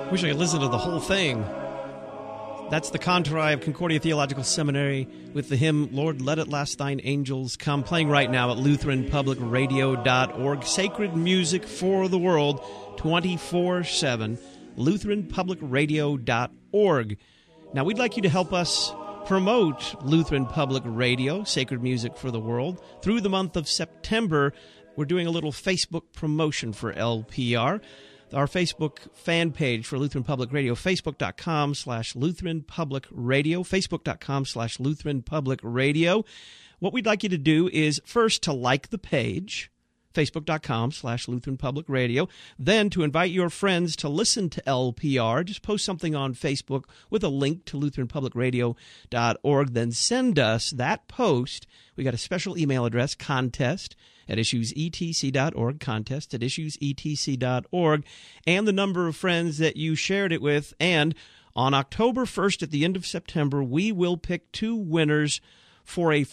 Wish I could listen to the whole thing. That's the Contori of Concordia Theological Seminary with the hymn, Lord, Let It Last Thine Angels Come, playing right now at LutheranPublicRadio.org. Sacred music for the world, 24/7, LutheranPublicRadio.org. Now, we'd like you to help us promote Lutheran Public Radio, Sacred Music for the World. Through the month of September, we're doing a little Facebook promotion for LPR. Our Facebook fan page for Lutheran Public Radio, facebook.com/Lutheran Public Radio, facebook.com/Lutheran Public Radio. What we'd like you to do is first to like the page, facebook.com/Lutheran Public Radio, then to invite your friends to listen to LPR. Just post something on Facebook with a link to LutheranPublicRadio.org, then send us that post. We got a special email address, contest@issuesetc.org, contest@issuesetc.org, and the number of friends that you shared it with. And on October 1st, at the end of September, we will pick two winners for a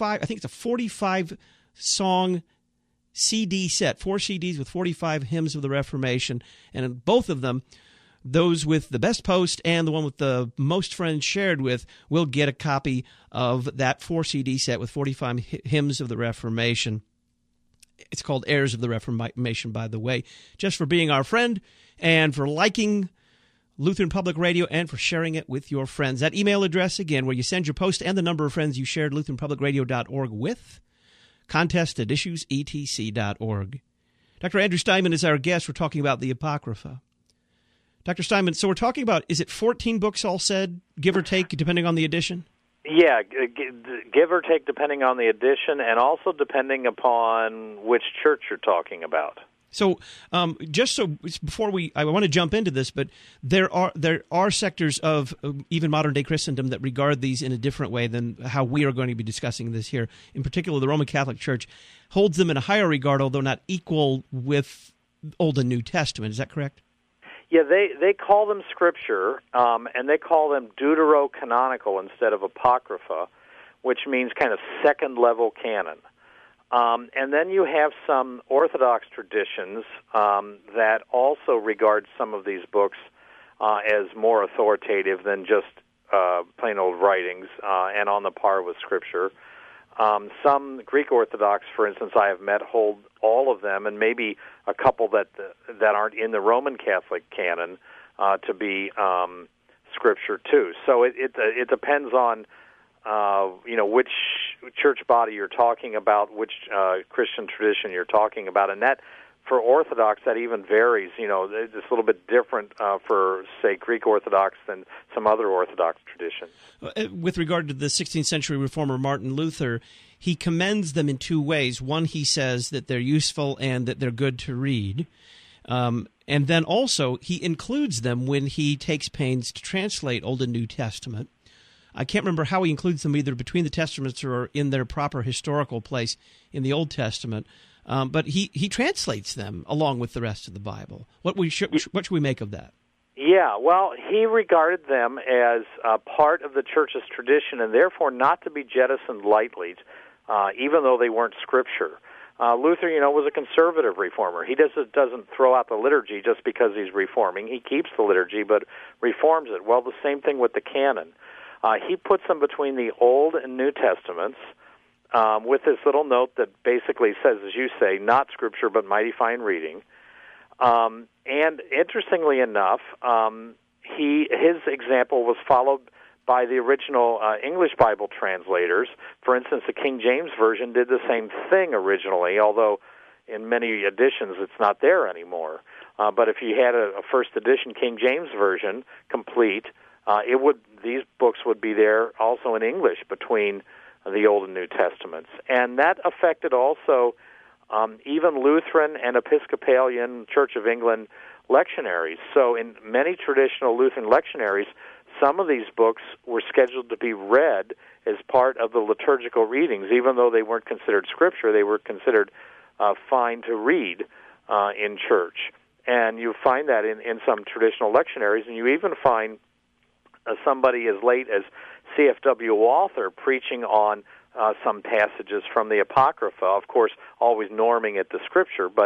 45-song CD set, 4 CDs with 45 hymns of the Reformation, and in both of them, those with the best post and the one with the most friends shared with will get a copy of that 4 CD set with 45 hymns of the Reformation. It's called Heirs of the Reformation, by the way, just for being our friend and for liking Lutheran Public Radio and for sharing it with your friends. That email address, again, where you send your post and the number of friends you shared LutheranPublicRadio.org with, contest@issuesetc.org. Dr. Andrew Steinman is our guest. We're talking about the Apocrypha. Dr. Steinman, so we're talking about, is it 14 books all said, give or take, depending on the edition? Yeah, give or take depending on the edition and also depending upon which church you're talking about. So, just so before I want to jump into this, but there are sectors of even modern day Christendom that regard these in a different way than how we are going to be discussing this here. In particular, the Roman Catholic Church holds them in a higher regard, although not equal with Old and New Testament. Is that correct? Yeah, they call them Scripture, and they call them deuterocanonical instead of Apocrypha, which means kind of second-level canon. And then you have some Orthodox traditions that also regard some of these books as more authoritative than just plain old writings and on the par with Scripture. Some Greek Orthodox, for instance, I have met, hold all of them, and maybe a couple that aren't in the Roman Catholic canon to be Scripture too. So it depends on which church body you're talking about, which Christian tradition you're talking about, and that for Orthodox that even varies. It's a little bit different for, say, Greek Orthodox than some other Orthodox traditions. With regard to the 16th century reformer Martin Luther, he commends them in two ways. One, he says that they're useful and that they're good to read. And then also he includes them when he takes pains to translate Old and New Testament. I can't remember how he includes them either between the Testaments or in their proper historical place in the Old Testament. But he translates them along with the rest of the Bible. What should we make of that? Yeah, well, he regarded them as part of the Church's tradition and therefore not to be jettisoned lightly, even though they weren't Scripture. Luther, was a conservative reformer. He doesn't throw out the liturgy just because he's reforming. He keeps the liturgy but reforms it. Well, the same thing with the canon. He puts them between the Old and New Testaments with this little note that basically says, as you say, not Scripture but mighty fine reading. And interestingly enough, his example was followed by the original English Bible translators. For instance, the King James Version did the same thing originally, although in many editions it's not there anymore. But if you had a first edition King James Version complete, these books would be there also in English between the Old and New Testaments. And that affected also even Lutheran and Episcopalian Church of England lectionaries. So in many traditional Lutheran lectionaries, some of these books were scheduled to be read as part of the liturgical readings. Even though they weren't considered Scripture, they were considered fine to read in church. And you find that in some traditional lectionaries, and you even find somebody as late as C.F.W. Walther preaching on some passages from the Apocrypha, of course, always norming it to Scripture, but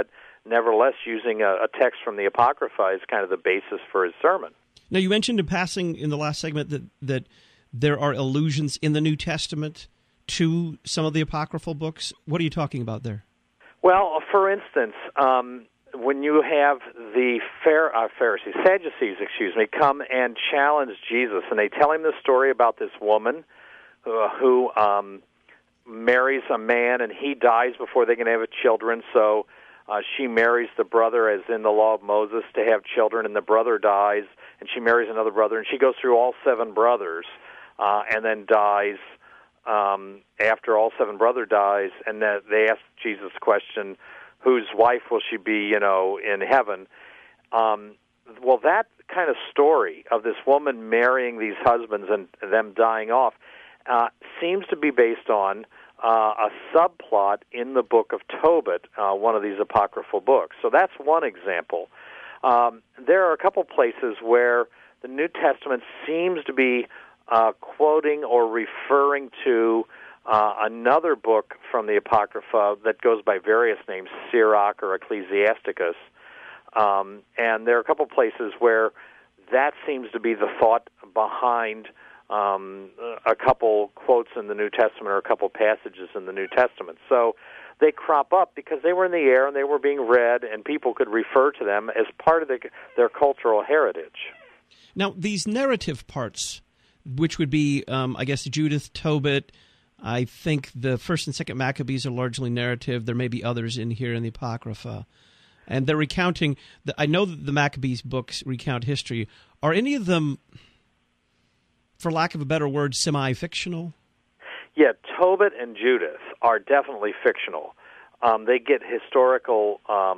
nevertheless using a text from the Apocrypha as kind of the basis for his sermon. Now, you mentioned in passing in the last segment that there are allusions in the New Testament to some of the apocryphal books. What are you talking about there? Well, for instance, when you have the Sadducees, come and challenge Jesus, and they tell him the story about this woman who marries a man, and he dies before they can have children, so she marries the brother, as in the law of Moses, to have children, and the brother dies, and she marries another brother, and she goes through all 7 brothers, and then dies after all 7 brothers dies, and that they ask Jesus the question, whose wife will she be, in heaven? Well, that kind of story of this woman marrying these husbands and them dying off seems to be based on a subplot in the book of Tobit, one of these apocryphal books. So that's one example. There are a couple places where the New Testament seems to be quoting or referring to another book from the Apocrypha that goes by various names, Sirach or Ecclesiasticus. And there are a couple places where that seems to be the thought behind a couple quotes in the New Testament or a couple passages in the New Testament. So they crop up because they were in the air and they were being read, and people could refer to them as part of their cultural heritage. Now, these narrative parts, which would be, I guess, Judith, Tobit, I think the 1st and 2nd Maccabees are largely narrative. There may be others in here in the Apocrypha. And they're recounting, I know that the Maccabees books recount history. Are any of them, for lack of a better word, semi-fictional? Yeah, Tobit and Judith are definitely fictional. They get historical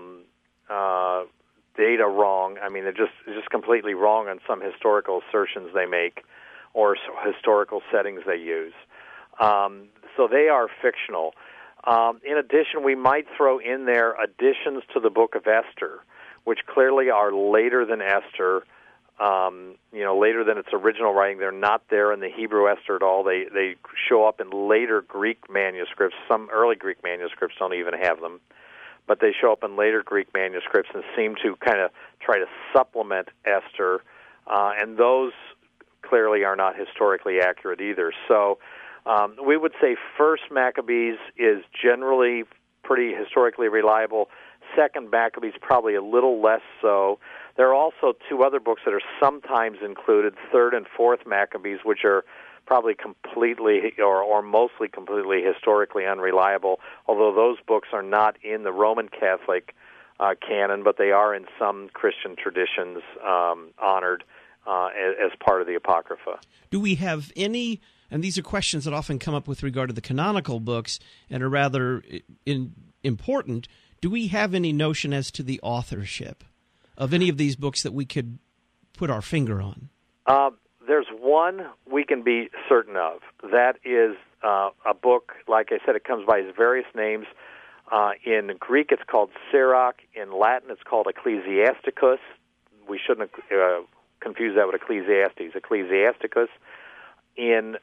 data wrong. I mean, they're just completely wrong on some historical assertions they make or historical settings they use. So they are fictional. In addition, we might throw in there additions to the book of Esther, which clearly are later than Esther, later than its original writing. They're not there in the Hebrew Esther at all. They show up in later Greek manuscripts. Some early Greek manuscripts don't even have them, but they show up in later Greek manuscripts and seem to kind of try to supplement Esther, and those clearly are not historically accurate either. So we would say 1st Maccabees is generally pretty historically reliable. 2nd Maccabees probably a little less so. There are also 2 other books that are sometimes included, 3rd and 4th Maccabees, which are probably completely or mostly completely historically unreliable, although those books are not in the Roman Catholic canon, but they are in some Christian traditions honored as part of the Apocrypha. Do we have any, and these are questions that often come up with regard to the canonical books and are rather important, do we have any notion as to the authorship of any of these books that we could put our finger on? There's one we can be certain of. That is a book, like I said, it comes by its various names. In Greek, it's called Sirach. In Latin, it's called Ecclesiasticus. We shouldn't confuse that with Ecclesiastes. Ecclesiasticus. In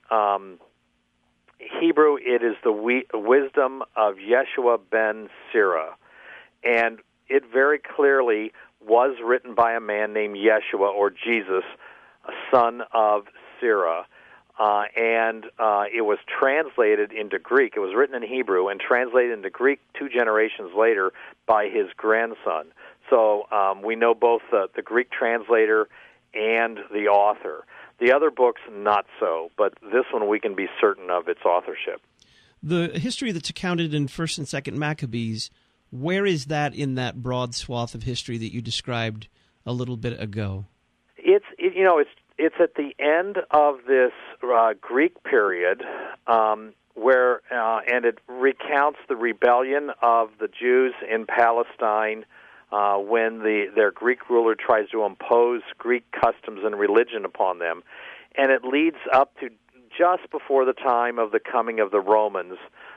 Hebrew, it is the wisdom of Yeshua ben Sirah. And it very clearly was written by a man named Yeshua, or Jesus, a son of Sirah. And it was translated into Greek. It was written in Hebrew and translated into Greek 2 generations later by his grandson. So we know both the Greek translator and the author. The other books, not so, but this one we can be certain of its authorship. The history that's accounted in 1st and 2nd Maccabees, where is that in that broad swath of history that you described a little bit ago? It's at the end of this Greek period where and it recounts the rebellion of the Jews in Palestine when their Greek ruler tries to impose Greek customs and religion upon them. And it leads up to just before the time of the coming of the Romans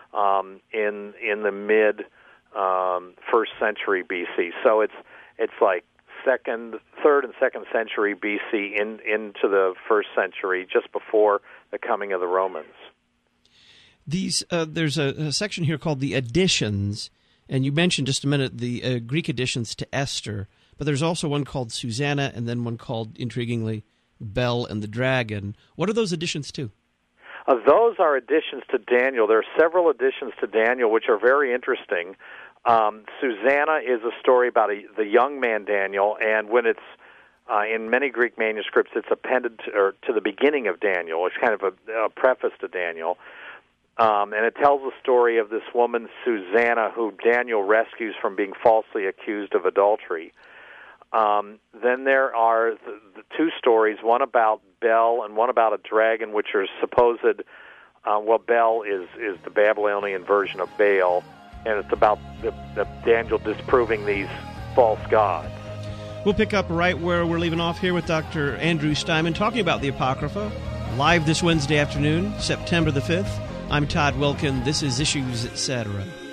in the mid 1st century BC. So it's like 3rd and 2nd century BC into the 1st century, just before the coming of the Romans. There's a section here called the Additions, And you mentioned just a minute the Greek additions to Esther, but there's also one called Susanna and then one called, intriguingly, Bel and the Dragon. What are those additions to? Those are additions to Daniel. There are several additions to Daniel which are very interesting. Susanna is a story about the young man Daniel, and when it's in many Greek manuscripts, it's appended to the beginning of Daniel. It's kind of a preface to Daniel. And it tells the story of this woman, Susanna, who Daniel rescues from being falsely accused of adultery. Then there are the two stories, one about Bel and one about a dragon, which are supposed, Bel is the Babylonian version of Baal, and it's about the Daniel disproving these false gods. We'll pick up right where we're leaving off here with Dr. Andrew Steinman talking about the Apocrypha, live this Wednesday afternoon, September the 5th. I'm Todd Wilkin. This is Issues, Etc.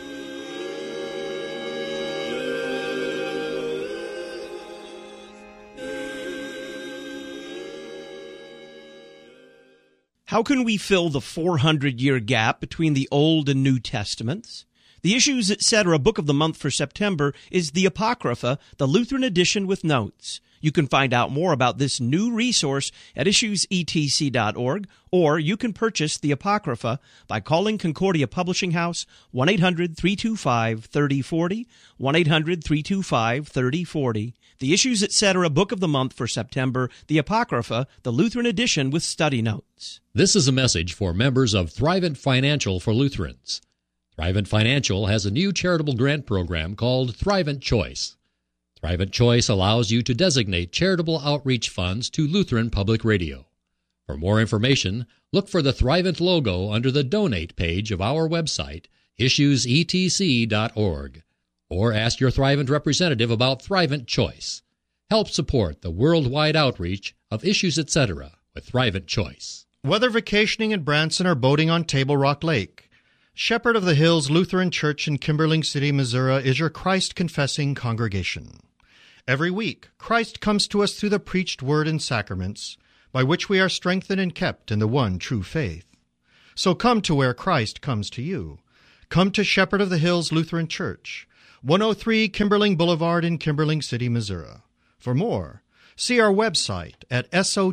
How can we fill the 400-year gap between the Old and New Testaments? The Issues, Etc. book of the month for September is the Apocrypha, the Lutheran edition with notes. You can find out more about this new resource at issuesetc.org, or you can purchase the Apocrypha by calling Concordia Publishing House 1-800-325-3040, 1-800-325-3040. The Issues, Etc. book of the month for September, the Apocrypha, the Lutheran edition with study notes. This is a message for members of Thrivent Financial for Lutherans. Thrivent Financial has a new charitable grant program called Thrivent Choice. Thrivent Choice allows you to designate charitable outreach funds to Lutheran Public Radio. For more information, look for the Thrivent logo under the Donate page of our website, issuesetc.org, or ask your Thrivent representative about Thrivent Choice. Help support the worldwide outreach of Issues, Etc. with Thrivent Choice. Whether vacationing in Branson or boating on Table Rock Lake, Shepherd of the Hills Lutheran Church in Kimberling City, Missouri is your Christ-confessing congregation. Every week, Christ comes to us through the preached word and sacraments, by which we are strengthened and kept in the one true faith. So come to where Christ comes to you. Come to Shepherd of the Hills Lutheran Church, 103 Kimberling Boulevard in Kimberling City, Missouri. For more, see our website at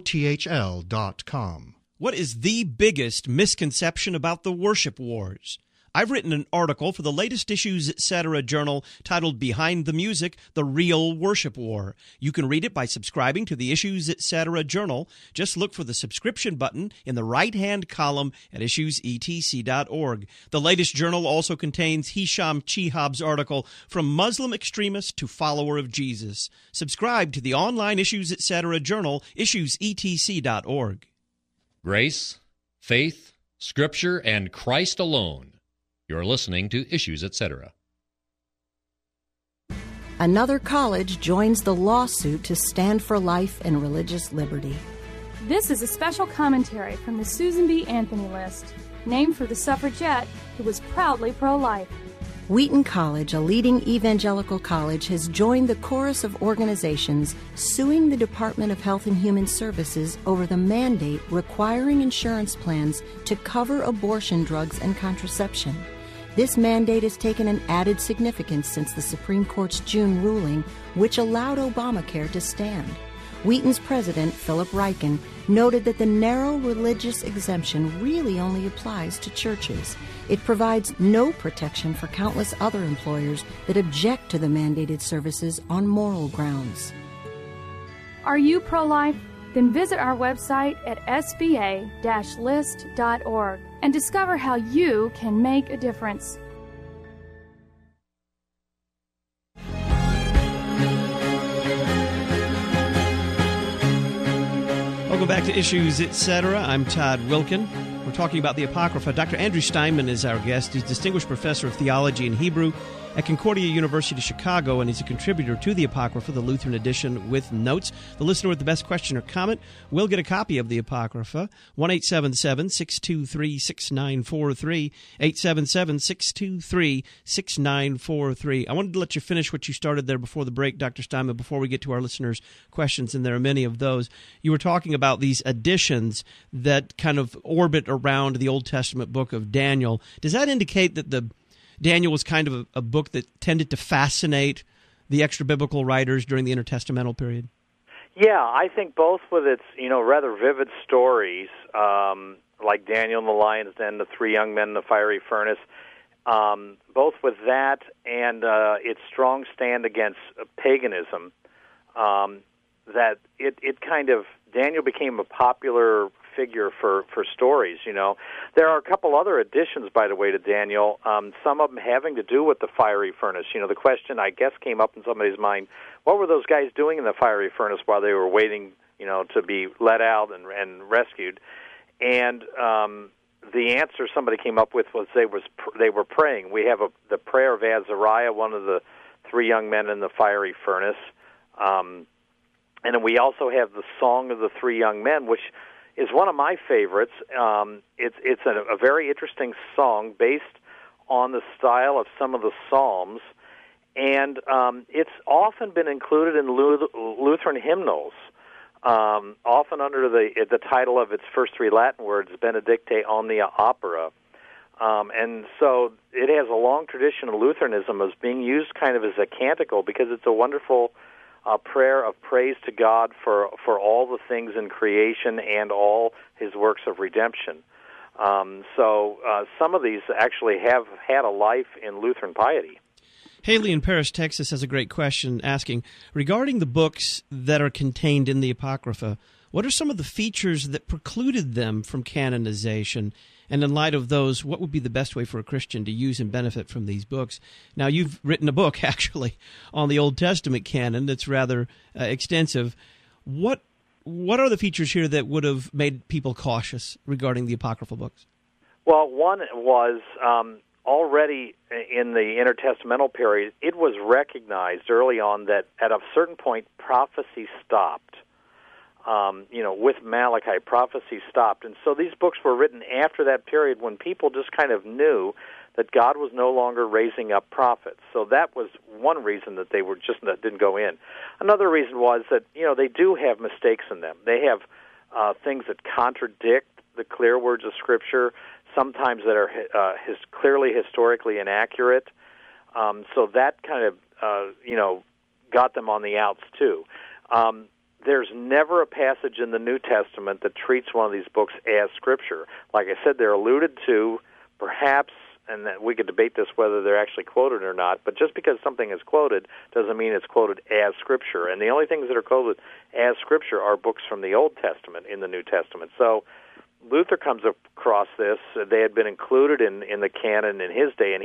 sothl.com. What is the biggest misconception about the worship wars? I've written an article for the latest Issues, Etc. journal titled Behind the Music, The Real Worship War. You can read it by subscribing to the Issues, Etc. journal. Just look for the subscription button in the right-hand column at issuesetc.org. The latest journal also contains Hisham Chihab's article, From Muslim Extremist to Follower of Jesus. Subscribe to the online Issues, Etc. journal, issuesetc.org. Grace, faith, Scripture, and Christ alone. You're listening to Issues, Etc. Another college joins the lawsuit to stand for life and religious liberty. This is a special commentary from the Susan B. Anthony list, named for the suffragette who was proudly pro-life. Wheaton College, a leading evangelical college, has joined the chorus of organizations suing the Department of Health and Human Services over the mandate requiring insurance plans to cover abortion drugs and contraception. This mandate has taken an added significance since the Supreme Court's June ruling, which allowed Obamacare to stand. Wheaton's president, Philip Ryken, noted that the narrow religious exemption really only applies to churches. It provides no protection for countless other employers that object to the mandated services on moral grounds. Are you pro-life? Then visit our website at sba-list.org and discover how you can make a difference. Welcome back to Issues, Etc. I'm Todd Wilkin. We're talking about the Apocrypha. Dr. Andrew Steinman is our guest. He's Distinguished Professor of Theology and Hebrew at Concordia University, Chicago, and he's a contributor to the Apocrypha, the Lutheran edition, with notes. The listener with the best question or comment will get a copy of the Apocrypha. 1-877-623-6943, 877-623-6943. I wanted to let you finish what you started there before the break, Dr. Steinman, before we get to our listeners' questions, and there are many of those. You were talking about these additions that kind of orbit around the Old Testament book of Daniel. Does that indicate that Daniel was kind of a book that tended to fascinate the extra-biblical writers during the intertestamental period? Yeah, I think both with its, rather vivid stories, like Daniel in the lion's den, the three young men in the fiery furnace, both with that and its strong stand against paganism, that it kind of, Daniel became a popular figure for stories, There are a couple other additions, by the way, to Daniel, some of them having to do with the fiery furnace. The question, I guess, came up in somebody's mind, what were those guys doing in the fiery furnace while they were waiting, to be let out and rescued? And the answer somebody came up with was they were praying. We have the prayer of Azariah, one of the three young men in the fiery furnace. And then we also have the Song of the Three Young Men, which is one of my favorites. It's a very interesting song based on the style of some of the Psalms, and it's often been included in Lutheran hymnals, often under the title of its first three Latin words, Benedicte Omnia Opera. And so it has a long tradition of Lutheranism as being used kind of as a canticle because it's a wonderful prayer of praise to God for all the things in creation and all His works of redemption. So some of these actually have had a life in Lutheran piety. Haley in Paris, Texas has a great question asking, regarding the books that are contained in the Apocrypha, what are some of the features that precluded them from canonization? And in light of those, what would be the best way for a Christian to use and benefit from these books? Now, you've written a book, actually, on the Old Testament canon that's rather extensive. What are the features here that would have made people cautious regarding the Apocryphal books? Well, one was already in the intertestamental period, it was recognized early on that at a certain point prophecy stopped. With Malachi, prophecy stopped. And so these books were written after that period when people just kind of knew that God was no longer raising up prophets. So that was one reason that they that didn't go in. Another reason was that, they do have mistakes in them. They have things that contradict the clear words of Scripture, sometimes that are clearly historically inaccurate. So that kind of, got them on the outs too. There's never a passage in the New Testament that treats one of these books as Scripture. Like I said, they're alluded to, perhaps, and we could debate this whether they're actually quoted or not, but just because something is quoted doesn't mean it's quoted as Scripture. And the only things that are quoted as Scripture are books from the Old Testament in the New Testament. So Luther comes across this. They had been included in the canon in his day, and